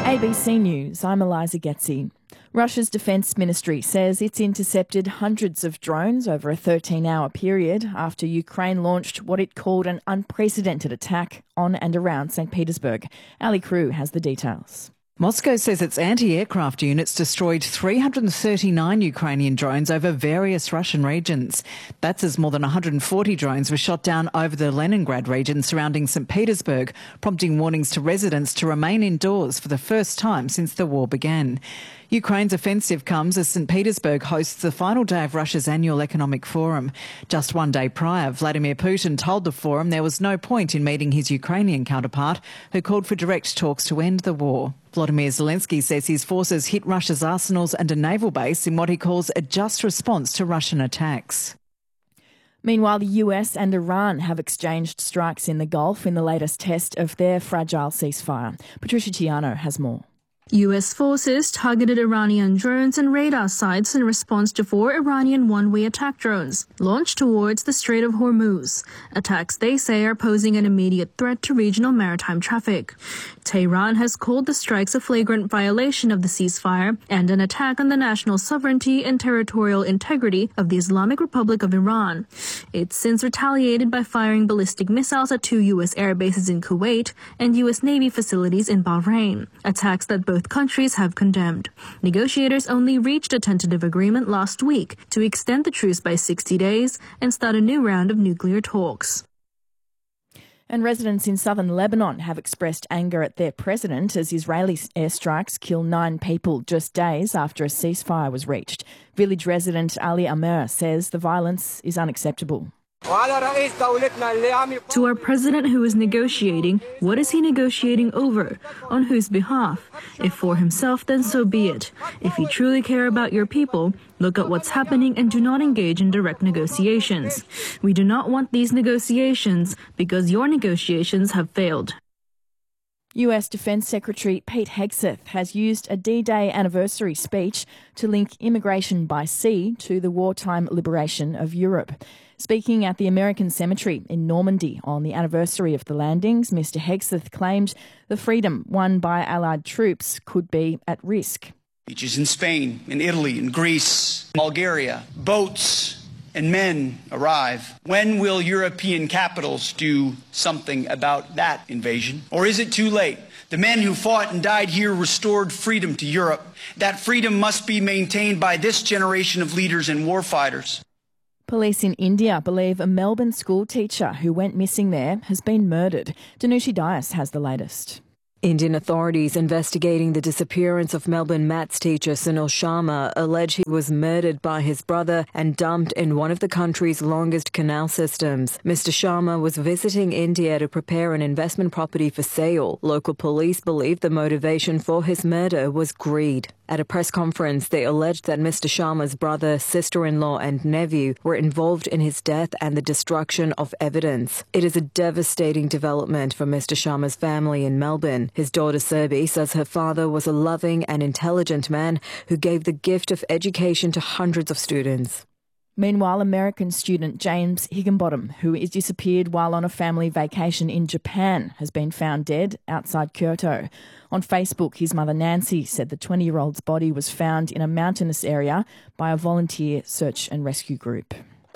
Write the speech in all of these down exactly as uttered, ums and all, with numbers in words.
A B C News, I'm Eliza Getzi. Russia's defence ministry says it's intercepted hundreds of drones over a thirteen-hour period after Ukraine launched what it called an unprecedented attack on and around Saint Petersburg. Ali Crew has the details. Moscow says its anti-aircraft units destroyed three hundred thirty-nine Ukrainian drones over various Russian regions. That's as more than one hundred forty drones were shot down over the Leningrad region surrounding Saint Petersburg, prompting warnings to residents to remain indoors for the first time since the war began. Ukraine's offensive comes as Saint Petersburg hosts the final day of Russia's annual economic forum. Just one day prior, Vladimir Putin told the forum there was no point in meeting his Ukrainian counterpart, who called for direct talks to end the war. Volodymyr Zelensky says his forces hit Russia's arsenals and a naval base in what he calls a just response to Russian attacks. Meanwhile, the U S and Iran have exchanged strikes in the Gulf in the latest test of their fragile ceasefire. Patricia Tiano has more. U S forces targeted Iranian drones and radar sites in response to four Iranian one-way attack drones launched towards the Strait of Hormuz. Attacks they say are posing an immediate threat to regional maritime traffic. Tehran has called the strikes a flagrant violation of the ceasefire and an attack on the national sovereignty and territorial integrity of the Islamic Republic of Iran. It's since retaliated by firing ballistic missiles at two U S air bases in Kuwait and U S Navy facilities in Bahrain, attacks that both countries have condemned. Negotiators only reached a tentative agreement last week to extend the truce by sixty days and start a new round of nuclear talks. And residents in southern Lebanon have expressed anger at their president as Israeli airstrikes kill nine people just days after a ceasefire was reached. Village resident Ali Amer says the violence is unacceptable. To our president who is negotiating, what is he negotiating over? On whose behalf? If for himself, then so be it. If you truly care about your people, look at what's happening and do not engage in direct negotiations. We do not want these negotiations because your negotiations have failed. U S Defence Secretary Pete Hegseth has used a D-Day anniversary speech to link immigration by sea to the wartime liberation of Europe. Speaking at the American Cemetery in Normandy on the anniversary of the landings, Mister Hegseth claimed the freedom won by Allied troops could be at risk. Beaches in Spain, in Italy, in Greece, Bulgaria, boats and men arrive. When will European capitals do something about that invasion? Or is it too late? The men who fought and died here restored freedom to Europe. That freedom must be maintained by this generation of leaders and warfighters. Police in India believe a Melbourne school teacher who went missing there has been murdered. Danushi Dias has the latest. Indian authorities investigating the disappearance of Melbourne maths teacher Sunil Sharma allege he was murdered by his brother and dumped in one of the country's longest canal systems. Mister Sharma was visiting India to prepare an investment property for sale. Local police believe the motivation for his murder was greed. At a press conference, they alleged that Mister Sharma's brother, sister-in-law and nephew were involved in his death and the destruction of evidence. It is a devastating development for Mister Sharma's family in Melbourne. His daughter Surbi says her father was a loving and intelligent man who gave the gift of education to hundreds of students. Meanwhile, American student James Higginbottom, who is disappeared while on a family vacation in Japan, has been found dead outside Kyoto. On Facebook, his mother Nancy said the twenty-year-old's body was found in a mountainous area by a volunteer search and rescue group.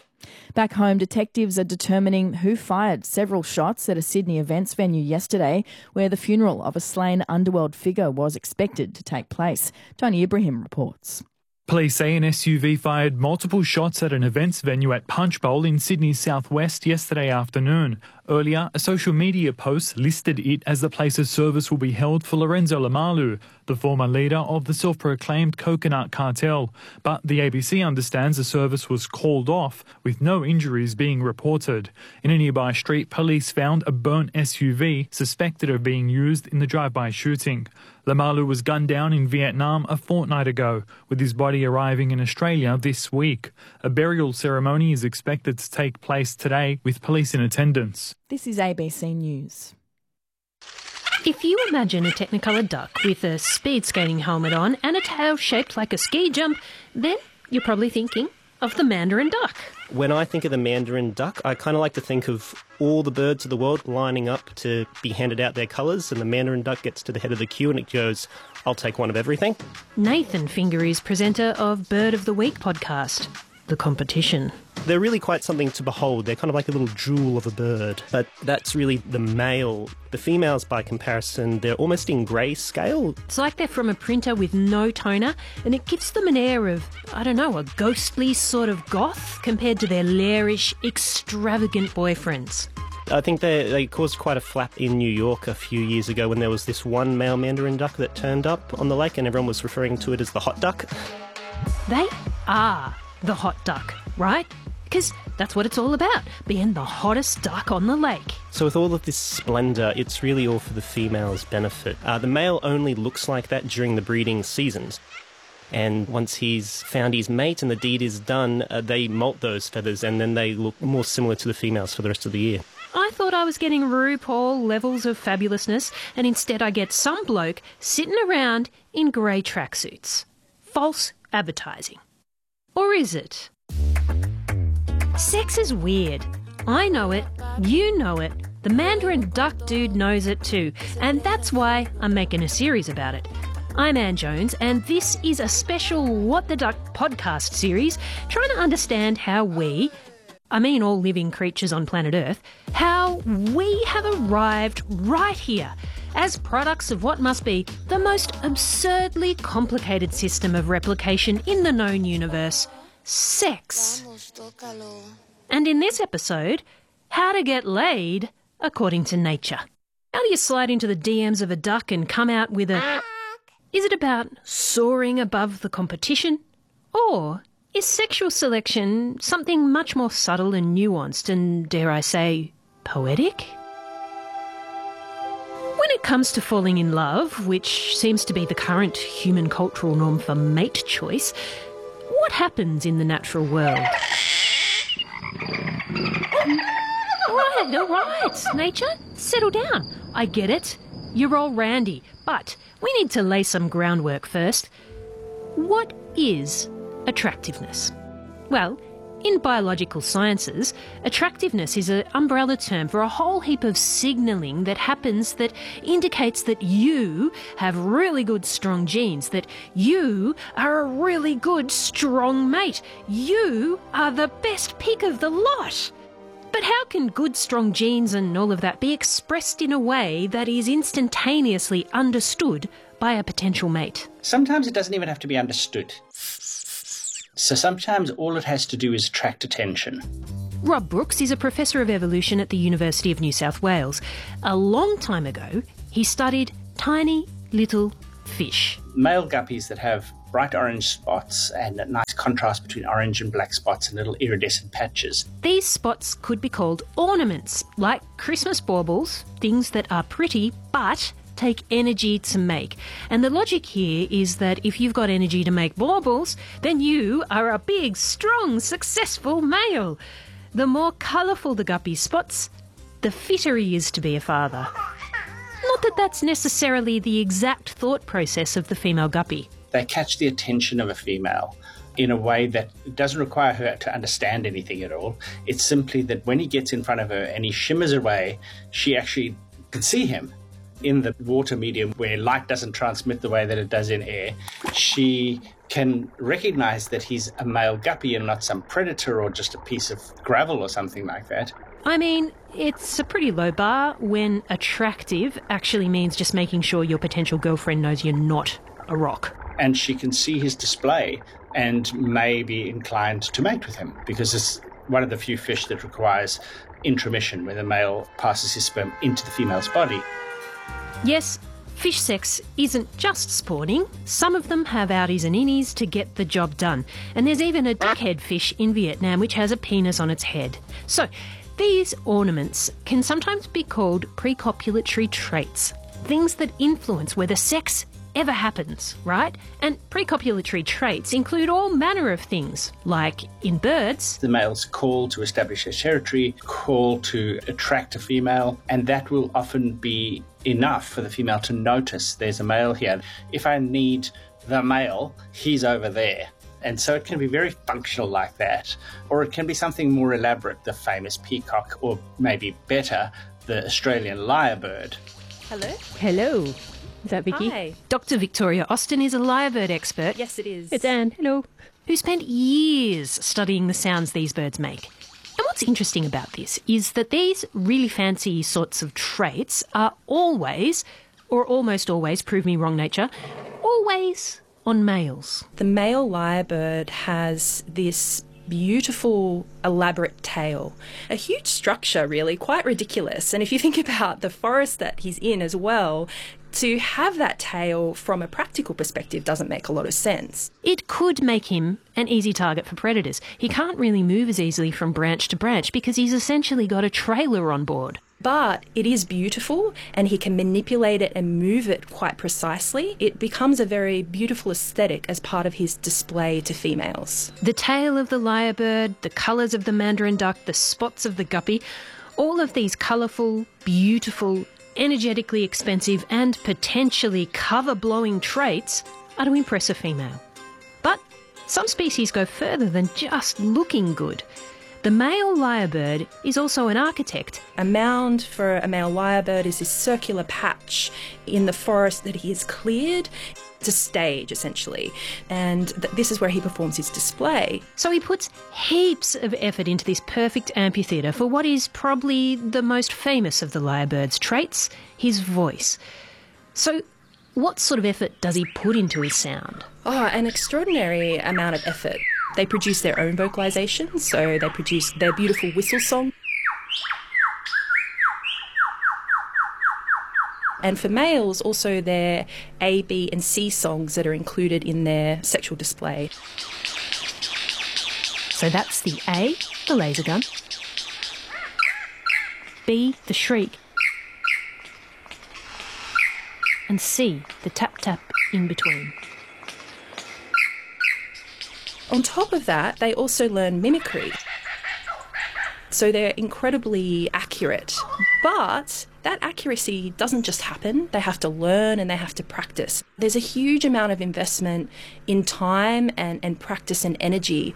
Back home, detectives are determining who fired several shots at a Sydney events venue yesterday where the funeral of a slain underworld figure was expected to take place. Tony Ibrahim reports. Police say an S U V fired multiple shots at an events venue at Punch Bowl in Sydney's southwest yesterday afternoon. Earlier, a social media post listed it as the place's service will be held for Lorenzo Lamalu, the former leader of the self-proclaimed Coconut Cartel. But the A B C understands the service was called off, with no injuries being reported. In a nearby street, police found a burnt S U V suspected of being used in the drive-by shooting. Lamalu was gunned down in Vietnam a fortnight ago, with his body arriving in Australia this week. A burial ceremony is expected to take place today, with police in attendance. This is A B C News. If you imagine a Technicolor duck with a speed skating helmet on and a tail shaped like a ski jump, then you're probably thinking, of the mandarin duck. When I think of the mandarin duck, I kind of like to think of all the birds of the world lining up to be handed out their colours, and the mandarin duck gets to the head of the queue and it goes, I'll take one of everything. Nathan Finger is presenter of Bird of the Week podcast, The Competition. They're really quite something to behold. They're kind of like a little jewel of a bird. But that's really the male. The females, by comparison, they're almost in greyscale. It's like they're from a printer with no toner, and it gives them an air of, I don't know, a ghostly sort of goth compared to their lairish, extravagant boyfriends. I think they, they caused quite a flap in New York a few years ago when there was this one male mandarin duck that turned up on the lake and everyone was referring to it as the hot duck. They are the hot duck, right? Because that's what it's all about, being the hottest duck on the lake. So with all of this splendour, it's really all for the female's benefit. Uh, the male only looks like that during the breeding seasons. And once he's found his mate and the deed is done, uh, they molt those feathers and then they look more similar to the females for the rest of the year. I thought I was getting RuPaul levels of fabulousness, and instead I get some bloke sitting around in grey tracksuits. False advertising. Or is it? Sex is weird. I know it, you know it, the mandarin duck dude knows it too, and that's why I'm making a series about it. I'm Anne Jones, and this is a special What the Duck podcast series trying to understand how we, I mean all living creatures on planet Earth, how we have arrived right here as products of what must be the most absurdly complicated system of replication in the known universe, sex. And in this episode, how to get laid according to nature. How do you slide into the D Ms of a duck and come out with a... Is it about soaring above the competition? Or is sexual selection something much more subtle and nuanced and, dare I say, poetic? When it comes to falling in love, which seems to be the current human cultural norm for mate choice, what happens in the natural world? All right, all right, nature, settle down. I get it. You're all randy, but we need to lay some groundwork first. What is attractiveness? Well, in biological sciences, attractiveness is an umbrella term for a whole heap of signalling that happens that indicates that you have really good strong genes, that you are a really good strong mate. You are the best pick of the lot. But how can good strong genes and all of that be expressed in a way that is instantaneously understood by a potential mate? Sometimes it doesn't even have to be understood. So sometimes all it has to do is attract attention. Rob Brooks is a professor of evolution at the University of New South Wales. A long time ago, he studied tiny little fish. Male guppies that have bright orange spots and a nice contrast between orange and black spots and little iridescent patches. These spots could be called ornaments, like Christmas baubles, things that are pretty but take energy to make. And the logic here is that if you've got energy to make baubles, then you are a big, strong, successful male. The more colourful the guppy's spots, the fitter he is to be a father. Not that that's necessarily the exact thought process of the female guppy. They catch the attention of a female in a way that doesn't require her to understand anything at all. It's simply that when he gets in front of her and he shimmers away, she actually can see him. In the water medium where light doesn't transmit the way that it does in air, she can recognize that he's a male guppy and not some predator or just a piece of gravel or something like that. I mean, it's a pretty low bar when attractive actually means just making sure your potential girlfriend knows you're not a rock. And she can see his display and may be inclined to mate with him because it's one of the few fish that requires intromission where the male passes his sperm into the female's body. Yes, fish sex isn't just spawning. Some of them have outies and innies to get the job done. And there's even a dickhead fish in Vietnam which has a penis on its head. So, these ornaments can sometimes be called precopulatory traits, things that influence whether sex ever happens, right? And precopulatory traits include all manner of things, like in birds. The male's call to establish their territory, call to attract a female, and that will often be enough for the female to notice there's a male here. If I need the male, he's over there. And so it can be very functional like that, or it can be something more elaborate, the famous peacock, or maybe better, the Australian lyrebird. Hello. Hello. Is that Vicky? Hi. Doctor Victoria Austin is a lyrebird expert. Yes, it is. It's Anne. Hello. Who spent years studying the sounds these birds make. And what's interesting about this is that these really fancy sorts of traits are always, or almost always, prove me wrong, nature, always on males. The male lyrebird has this beautiful, elaborate tail. A huge structure, really, quite ridiculous. And if you think about the forest that he's in as well, to have that tail from a practical perspective doesn't make a lot of sense. It could make him an easy target for predators. He can't really move as easily from branch to branch because he's essentially got a trailer on board. But it is beautiful and he can manipulate it and move it quite precisely. It becomes a very beautiful aesthetic as part of his display to females. The tail of the lyrebird, the colours of the mandarin duck, the spots of the guppy, all of these colourful, beautiful, energetically expensive and potentially cover-blowing traits are to impress a female. But some species go further than just looking good. The male lyrebird is also an architect. A mound for a male lyrebird is this circular patch in the forest that he has cleared. It's a stage, essentially, and th- this is where he performs his display. So he puts heaps of effort into this perfect amphitheatre for what is probably the most famous of the lyrebird's traits, his voice. So what sort of effort does he put into his sound? Oh, an extraordinary amount of effort. They produce their own vocalisations, so they produce their beautiful whistle song. And for males, also their A, B and C songs that are included in their sexual display. So that's the A, the laser gun, B, the shriek, and C, the tap-tap in between. On top of that, they also learn mimicry. So they're incredibly accurate. But that accuracy doesn't just happen. They have to learn and they have to practice. There's a huge amount of investment in time and, and practice and energy.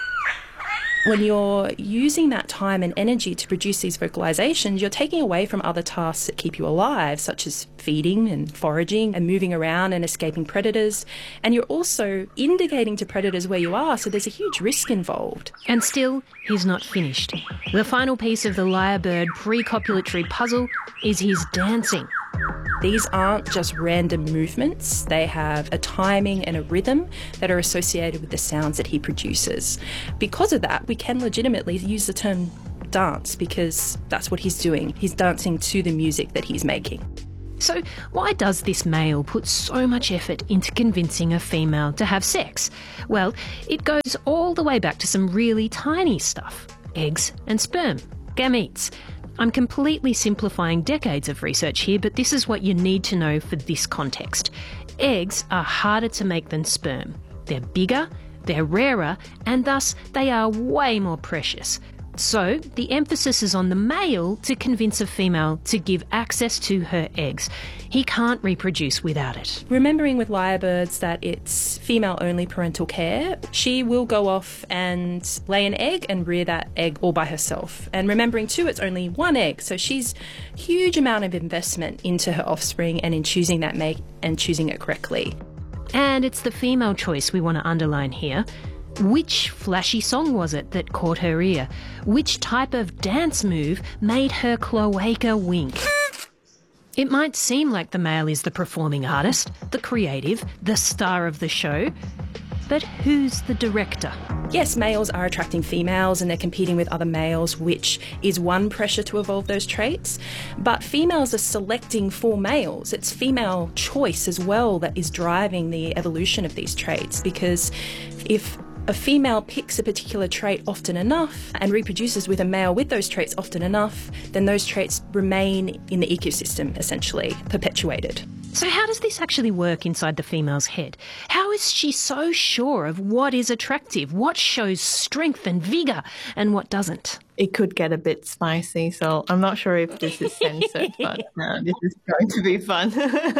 When you're using that time and energy to produce these vocalizations, you're taking away from other tasks that keep you alive, such as feeding and foraging and moving around and escaping predators. And you're also indicating to predators where you are, so there's a huge risk involved. And still, he's not finished. The final piece of the lyrebird pre-copulatory puzzle is his dancing. These aren't just random movements. They have a timing and a rhythm that are associated with the sounds that he produces. Because of that, we can legitimately use the term dance because that's what he's doing. He's dancing to the music that he's making. So why does this male put so much effort into convincing a female to have sex? Well, it goes all the way back to some really tiny stuff. Eggs and sperm, gametes. I'm completely simplifying decades of research here, but this is what you need to know for this context. Eggs are harder to make than sperm. They're bigger, they're rarer, and thus they are way more precious. So the emphasis is on the male to convince a female to give access to her eggs. He can't reproduce without it. Remembering with lyrebirds that it's female-only parental care, she will go off and lay an egg and rear that egg all by herself. And remembering too, it's only one egg, so she's huge amount of investment into her offspring and in choosing that mate and choosing it correctly. And it's the female choice we want to underline here. Which flashy song was it that caught her ear? Which type of dance move made her cloaca wink? It might seem like the male is the performing artist, the creative, the star of the show, but who's the director? Yes, males are attracting females and they're competing with other males, which is one pressure to evolve those traits. But females are selecting for males. It's female choice as well that is driving the evolution of these traits, because if a female picks a particular trait often enough and reproduces with a male with those traits often enough, then those traits remain in the ecosystem, essentially, perpetuated. So how does this actually work inside the female's head? How is she so sure of what is attractive, what shows strength and vigour, and what doesn't? It could get a bit spicy, so I'm not sure if this is censored, but no, this is going to be fun.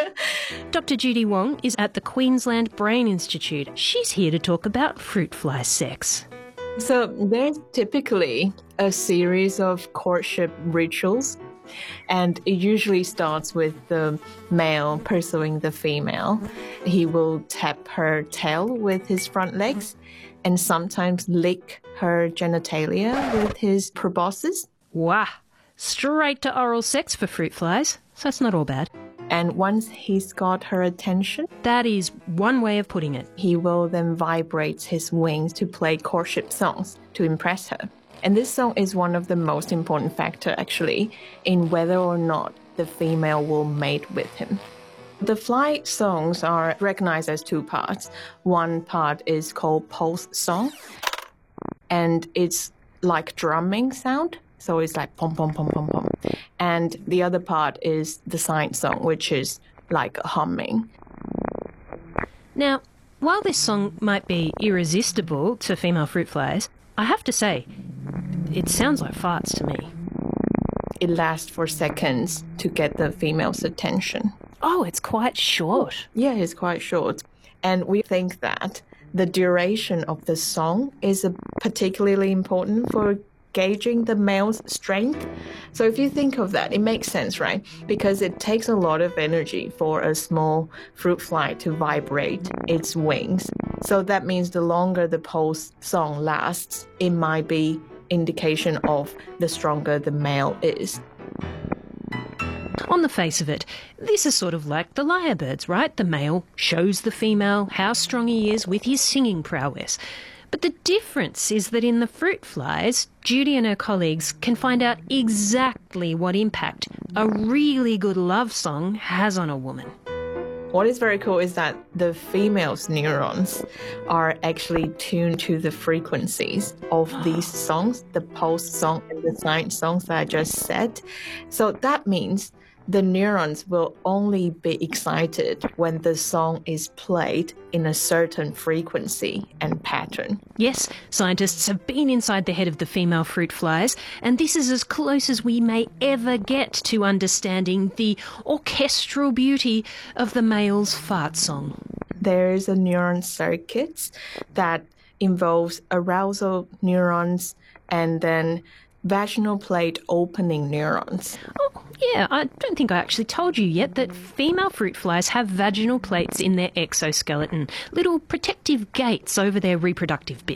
Doctor Judy Wong is at the Queensland Brain Institute. She's here to talk about fruit fly sex. So there's typically a series of courtship rituals, and it usually starts with the male pursuing the female. He will tap her tail with his front legs and sometimes lick her genitalia with his proboscis. Wow, straight to oral sex for fruit flies, so it's not all bad. And once he's got her attention, that is one way of putting it. He will then vibrate his wings to play courtship songs to impress her. And this song is one of the most important factors, actually, in whether or not the female will mate with him. The fly songs are recognized as two parts. One part is called pulse song, and it's like drumming sound. So it's like pom, pom, pom, pom, pom. And the other part is the sign song, which is like humming. Now, while this song might be irresistible to female fruit flies, I have to say, it sounds like farts to me. It lasts for seconds to get the female's attention. Oh, it's quite short. Yeah, it's quite short. And we think that the duration of the song is particularly important for gauging the male's strength. So if you think of that, it makes sense, right? Because it takes a lot of energy for a small fruit fly to vibrate its wings. So that means the longer the pulse song lasts, it might be indication of the stronger the male is. On the face of it, this is sort of like the lyrebirds, right? The male shows the female how strong he is with his singing prowess. But the difference is that in the fruit flies, Judy and her colleagues can find out exactly what impact a really good love song has on a woman. What is very cool is that the female's neurons are actually tuned to the frequencies of these songs, the pulse song and the sign songs that I just said. So that means the neurons will only be excited when the song is played in a certain frequency and pattern. Yes, scientists have been inside the head of the female fruit flies, and this is as close as we may ever get to understanding the orchestral beauty of the male's fart song. There's a neuron circuit that involves arousal neurons and then vaginal plate opening neurons. Oh, yeah, I don't think I actually told you yet that female fruit flies have vaginal plates in their exoskeleton, little protective gates over their reproductive bits.